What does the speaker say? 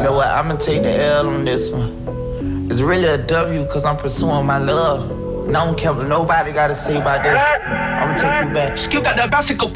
know what? I'ma take the L on this one. It's really a W cause I'm pursuing my love. And I don't care what nobody gotta say about this. I'ma take you back. Skill got that bicycle